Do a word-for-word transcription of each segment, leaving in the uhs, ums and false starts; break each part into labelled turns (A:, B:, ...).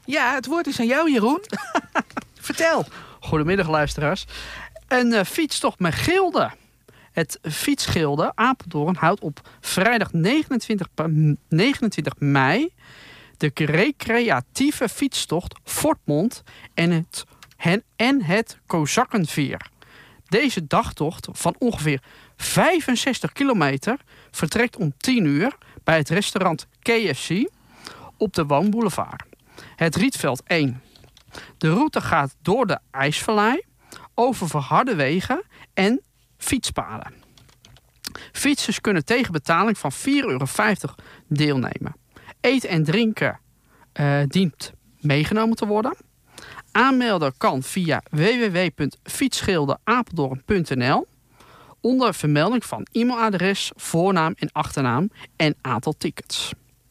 A: Ja, het woord is aan jou, Jeroen. Vertel.
B: Goedemiddag, luisteraars. Een uh, fietstocht met gilde. Het fietsgilde Apeldoorn houdt op vrijdag negenentwintig mei... de recreatieve fietstocht Fortmond en het, en het Kozakkenveer. Deze dagtocht van ongeveer vijfenzestig kilometer vertrekt om tien uur bij het restaurant K F C op de Woonboulevard. Het Rietveld één. De route gaat door de IJsvallei, over verharde wegen en fietspaden. Fietsers kunnen tegen betaling van vier euro vijftig deelnemen. Eten en drinken uh, dient meegenomen te worden. Aanmelden kan via w w w punt fietsschildeapeldoorn punt n l onder vermelding van e-mailadres, voornaam en achternaam en aantal tickets.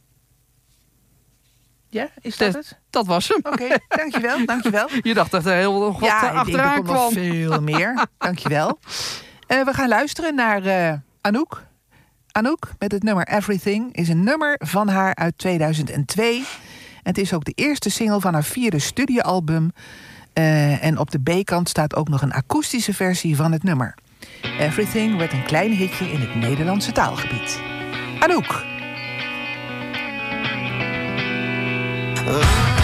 A: Ja, is dat het?
B: Dat was hem.
A: Oké, okay, dankjewel, dankjewel.
B: Je dacht dat er heel nog wat
A: ja,
B: achteraan kwam.
A: Ja, veel meer. Dankjewel. Uh, we gaan luisteren naar uh, Anouk. Anouk met het nummer Everything is een nummer van haar uit tweeduizend twee. Het is ook de eerste single van haar vierde studioalbum. Uh, en op de B-kant staat ook nog een akoestische versie van het nummer. Everything werd een klein hitje in het Nederlandse taalgebied. Anouk.
C: Uh.